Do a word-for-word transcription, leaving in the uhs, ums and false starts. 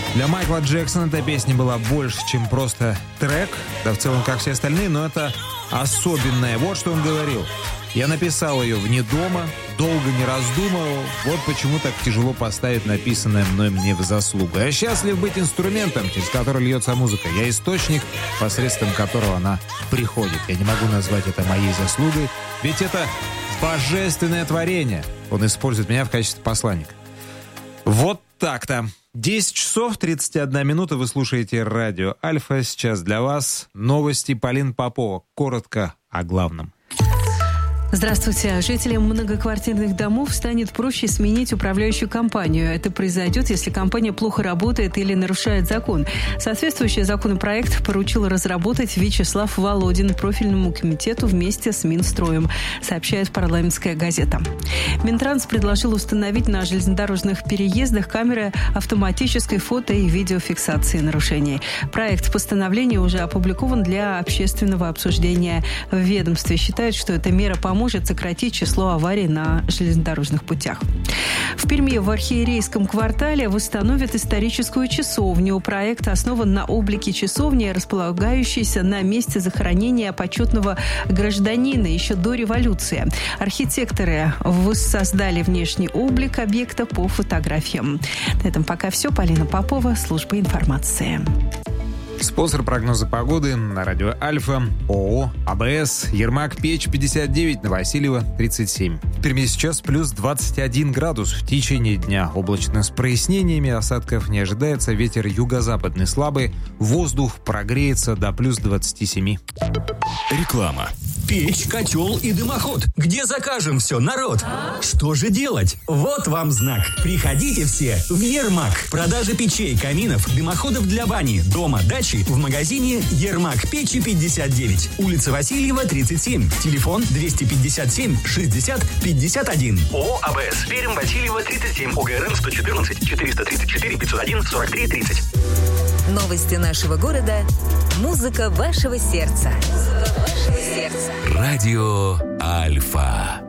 Для Майкла Джексона эта песня была больше, чем просто трек, да в целом, как все остальные, но это особенное. Вот что он говорил. Я написал ее вне дома, долго не раздумывал, вот почему так тяжело поставить написанное мной мне в заслугу. Я счастлив быть инструментом, через который льется музыка. Я источник, посредством которого она приходит. Я не могу назвать это моей заслугой, ведь это божественное творение. Он использует меня в качестве посланника. Вот так-то. десять часов тридцать одна минута. Вы слушаете радио Альфа. Сейчас для вас новости. Полина Попова. Коротко о главном. Здравствуйте. Жителям многоквартирных домов станет проще сменить управляющую компанию. Это произойдет, если компания плохо работает или нарушает закон. Соответствующий законопроект поручил разработать Вячеслав Володин профильному комитету вместе с Минстроем, сообщает «Парламентская газета». Минтранс предложил установить на железнодорожных переездах камеры автоматической фото- и видеофиксации нарушений. Проект постановления уже опубликован для общественного обсуждения. В ведомстве считают, что эта мера поможет может сократить число аварий на железнодорожных путях. В Перми в архиерейском квартале восстановят историческую часовню. Проект основан на облике часовни, располагающейся на месте захоронения почетного гражданина еще до революции. Архитекторы воссоздали внешний облик объекта по фотографиям. На этом пока все. Полина Попова, служба информации. Спонсор прогноза погоды на радио Альфа, ООО АБС, Ермак, Печь, пятьдесят девять, Новосильево, тридцать семь. В Перми сейчас плюс двадцать один градус. В течение дня облачно с прояснениями, осадков не ожидается, ветер юго-западный слабый, воздух прогреется до плюс двадцать семь. Реклама. Печь, котел и дымоход. Где закажем все, народ? Что же делать? Вот вам знак. Приходите все в Ермак. Продажа печей, каминов, дымоходов для бани, дома, дачи в магазине Ермак Печи пятьдесят девять. Улица Васильева, тридцать семь. Телефон двести пятьдесят семь шестьдесят пятьдесят один. ООО АБС. Пермь, Васильева, тридцать семь. ОГРН сто четырнадцать четыреста тридцать четыре пятьсот один сорок три тридцать. Новости нашего города. Музыка вашего сердца. Музыка вашего сердца. Радио Альфа.